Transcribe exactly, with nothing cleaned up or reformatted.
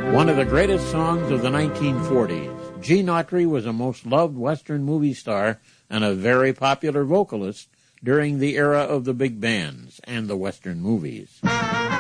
One of the greatest songs of the nineteen forties. Gene Autry was a most loved Western movie star and a very popular vocalist during the era of the big bands and the Western movies.